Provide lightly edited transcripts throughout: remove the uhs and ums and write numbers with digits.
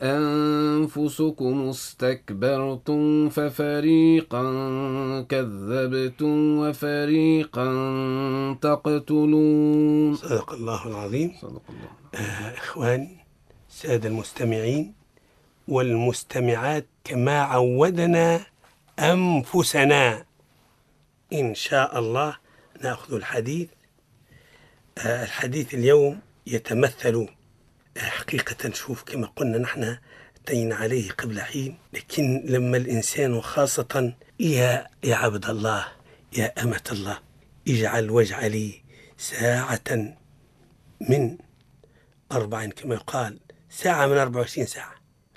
أنفسكم استكبرتم ففريقا كذبتم وفريقا تقتلون. صدق الله العظيم. صدق الله. إخواني سادة المستمعين والمستمعات، كما عودنا أنفسنا إن شاء الله نأخذ الحديث. الحديث اليوم يتمثل حقيقة، شوف كما قلنا نحن أتينا عليه قبل حين، لكن لما الإنسان وخاصة يا عبد الله يا أمة الله اجعل واجعلي ساعة من 4 كما يقال، ساعة من 24 ساعة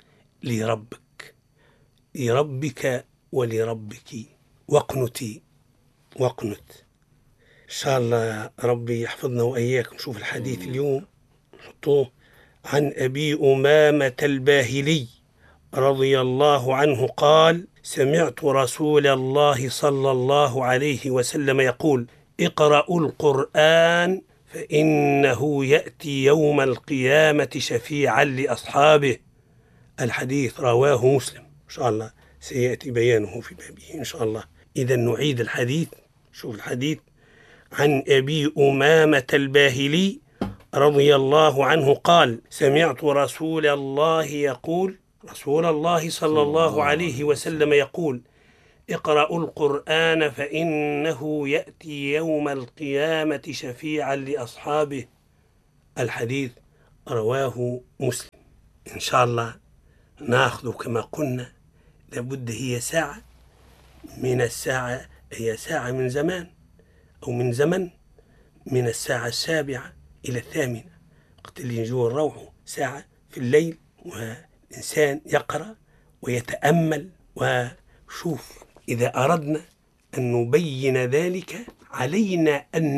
لربك ولربك واقنتي واقنت. إن شاء الله ربي يحفظنا وإياكم. شوف الحديث اليوم نحطوه عن أبي أمامة الباهلي رضي الله عنه قال: سمعت رسول الله صلى الله عليه وسلم يقول: اقرأوا القرآن فإنه يأتي يوم القيامة شفيعا لأصحابه. الحديث رواه مسلم. إن شاء الله سيأتي بيانه في بابه إن شاء الله. إذا نعيد الحديث. شوف الحديث عن أبي أمامة الباهلي رضي الله عنه قال: سمعت رسول الله صلى الله عليه وسلم يقول: اقرأوا القرآن فإنه يأتي يوم القيامة شفيعا لأصحابه. الحديث رواه مسلم. إن شاء الله نأخذ كما قلنا لابد هي ساعة من الساعة، هي ساعة من زمان أو من زمن، من الساعة 7 إلى 8 وقت اللي يجوا الروح، ساعة في الليل والإنسان يقرأ ويتأمل. وشوف إذا أردنا أن نبين ذلك علينا أن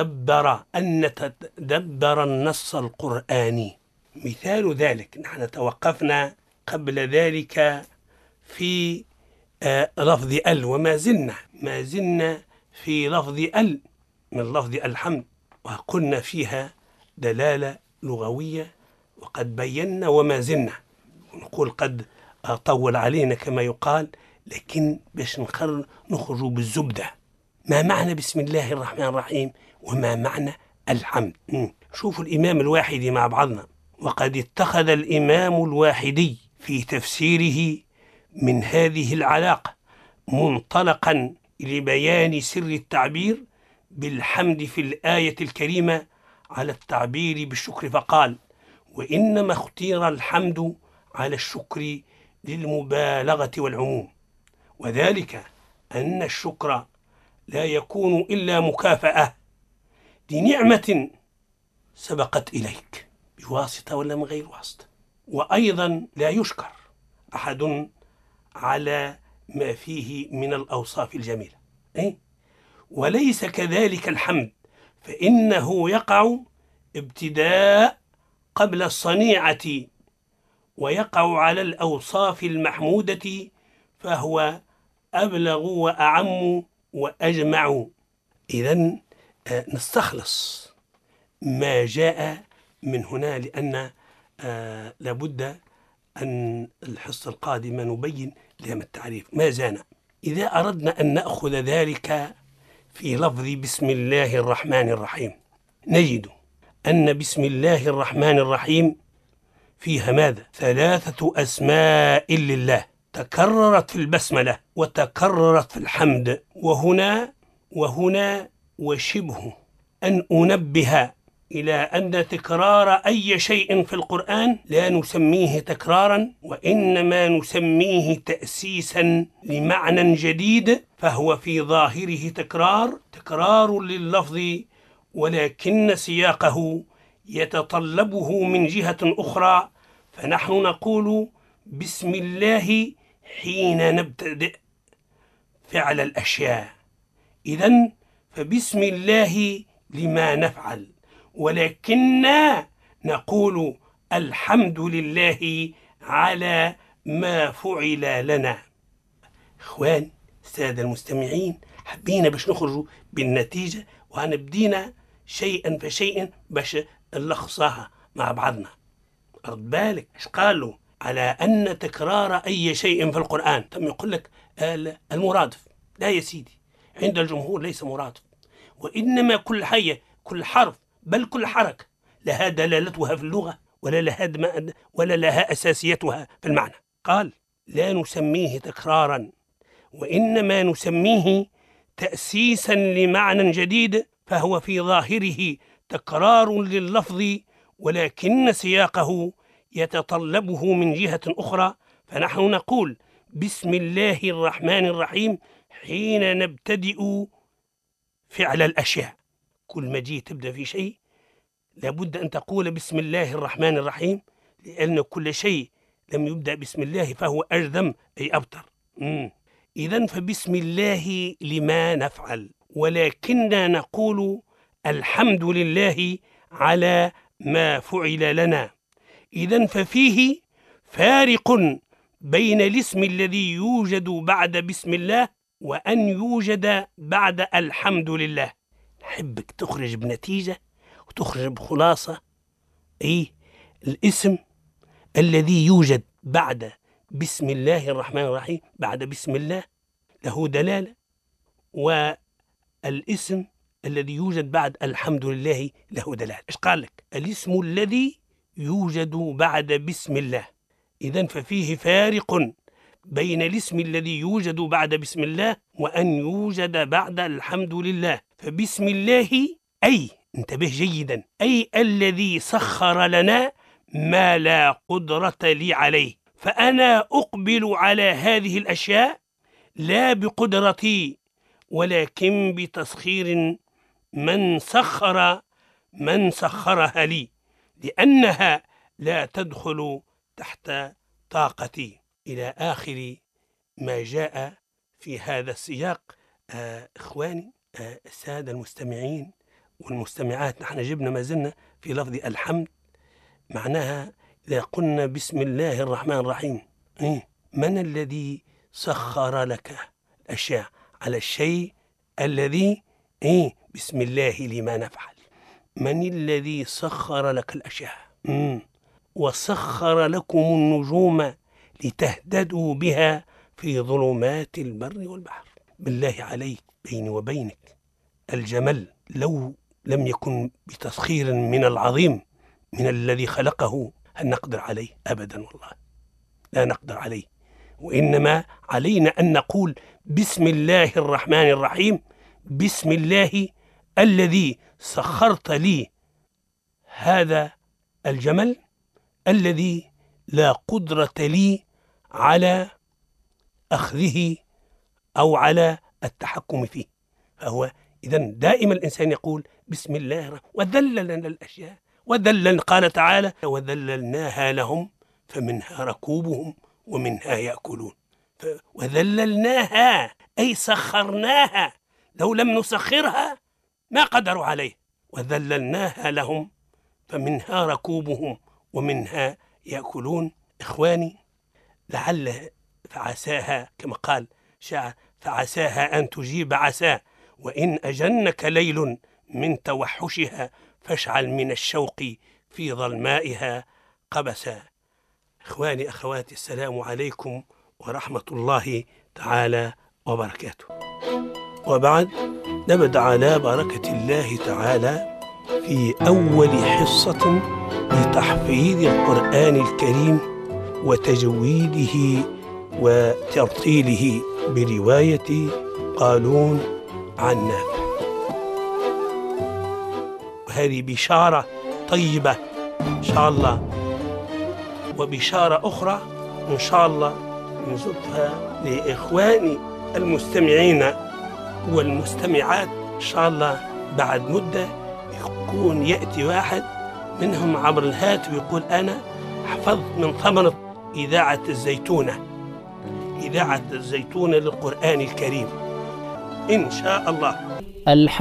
نتدبر النص القرآني. مثال ذلك نحن توقفنا قبل ذلك في لفظ ال، وما زلنا في لفظ ال من لفظ الحمد، وقلنا فيها دلالة لغوية وقد بينا وما زلنا. نقول قد طول علينا كما يقال، لكن باش نخرج بالزبدة. ما معنى بسم الله الرحمن الرحيم وما معنى الحمد؟ شوفوا الإمام الواحدي مع بعضنا. وقد اتخذ الإمام الواحدي في تفسيره من هذه العلاقة منطلقا لبيان سر التعبير بالحمد في الآية الكريمة على التعبير بالشكر، فقال: وإنما اختير الحمد على الشكر للمبالغة والعموم، وذلك أن الشكر لا يكون إلا مكافأة لنعمة سبقت إليك بواسطة ولا من غير واسطة، وأيضا لا يشكر أحد على ما فيه من الأوصاف الجميلة. وليس كذلك الحمد، فإنه يقع ابتداء قبل الصنيعة، ويقع على الأوصاف المحمودة، فهو أبلغ وأعم وأجمع. إذن نستخلص ما جاء من هنا، لأن لابد أن الحصة القادمة نبين لهم التعريف ما زانا. إذا أردنا أن نأخذ ذلك في لفظ بسم الله الرحمن الرحيم، نجد أن بسم الله الرحمن الرحيم فيها ماذا؟ 3 أسماء لله تكررت في البسملة وتكررت في الحمد. وهنا وشبه أن أنبه إلى أن تكرار أي شيء في القرآن لا نسميه تكرارا، وإنما نسميه تأسيسا لمعنى جديد، فهو في ظاهره تكرار لللفظ، ولكن سياقه يتطلبه من جهة أخرى. فنحن نقول بسم الله حين نبتدئ فعل الأشياء، إذن فبسم الله لما نفعل، ولكننا نقول الحمد لله على ما فعل لنا. إخوان السادة المستمعين، حبينا باش نخرجوا بالنتيجة، وهنبدينا شيئا فشيئا باش نلخصها مع بعضنا. رد بالك ايش قالوا على أن تكرار أي شيء في القرآن تم يقول لك المرادف. لا يا سيدي، عند الجمهور ليس مرادف، وإنما كل حية، كل حرف، بل كل حركة لها دلالتها في اللغة ولا لها أساسيتها في المعنى. قال لا نسميه تكرارا، وإنما نسميه تأسيسا لمعنى جديد، فهو في ظاهره تكرار لللفظ، ولكن سياقه يتطلبه من جهة أخرى. فنحن نقول بسم الله الرحمن الرحيم حين نبتدئ فعل الأشياء. كل ما جيت تبدأ في شيء لابد أن تقول بسم الله الرحمن الرحيم، لأن كل شيء لم يبدأ بسم الله فهو أجذم أي أبتر. إذن فبسم الله لما نفعل، ولكننا نقول الحمد لله على ما فعل لنا. إذن ففيه فارق بين الاسم الذي يوجد بعد بسم الله وأن يوجد بعد الحمد لله. نحبك تخرج بنتيجة وتخرج بخلاصة. الاسم الذي يوجد بعد بسم الله الرحمن الرحيم، بعد بسم الله، له دلالة، والاسم الذي يوجد بعد الحمد لله له دلالة. إيش قال لك؟ الاسم الذي يوجد بعد بسم الله. إذن ففيه فارق بين الاسم الذي يوجد بعد بسم الله وأن يوجد بعد الحمد لله. فبسم الله أي، انتبه جيدا، أي الذي سخر لنا ما لا قدرة لي عليه، فأنا أقبل على هذه الأشياء لا بقدرتي ولكن بتسخير من سخرها لي، لأنها لا تدخل تحت طاقتي. إلى آخر ما جاء في هذا السياق. إخواني السادة المستمعين والمستمعات، نحن جبنا ما زلنا في لفظ الحمد. معناها إذا قلنا بسم الله الرحمن الرحيم، من الذي سخر لك الأشياء على الشيء الذي بسم الله لما نفعل؟ من الذي سخر لك الأشياء؟ وسخر لكم النجوم لتهتدوا بها في ظلمات البر والبحر. بالله عليك، بيني وبينك، الجمل لو لم يكن بتسخير من العظيم من الذي خلقه هل نقدر عليه؟ أبدا والله لا نقدر عليه. وإنما علينا أن نقول بسم الله الرحمن الرحيم، بسم الله الذي سخرت لي هذا الجمل الذي لا قدرة لي على أخذه أو على التحكم فيه. فهو إذن دائما الإنسان يقول بسم الله وذللنا الأشياء، قال تعالى وذللناها لهم فمنها ركوبهم ومنها يأكلون. وذللناها أي سخرناها، لو لم نسخرها ما قدروا عليه. وذللناها لهم فمنها ركوبهم ومنها يأكلون. إخواني، لعل فعساها كما قال شاعر فعساها أن تجيب عساه، وإن أجنك ليل من توحشها فاشعل من الشوق في ظلمائها قبسا. إخواني أخواتي، السلام عليكم ورحمة الله تعالى وبركاته. وبعد نبدأ على بركة الله تعالى في أول حصة لتحفيظ القرآن الكريم وتجويده وترتيله برواية قالون عن نافع. وهذه بشارة طيبة إن شاء الله، وبشارة أخرى إن شاء الله نزدها لإخواني المستمعين والمستمعات. إن شاء الله بعد مدة يكون يأتي واحد منهم عبر الهاتف ويقول أنا حفظت من ثمرة إذاعة الزيتونة للقرآن الكريم إن شاء الله.